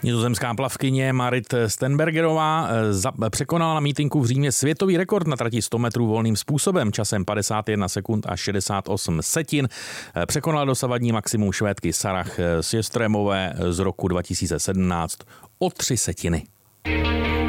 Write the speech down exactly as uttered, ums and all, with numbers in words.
Nizozemská plavkyně Marit Stenbergerová překonala na mítinku v Římě světový rekord na trati sto metrů volným způsobem časem padesát jedna sekund a šedesát osm setin. Překonala dosavadní maximum Švédky Sarah Sjöströmové z roku dva tisíce sedmnáct o tři setiny.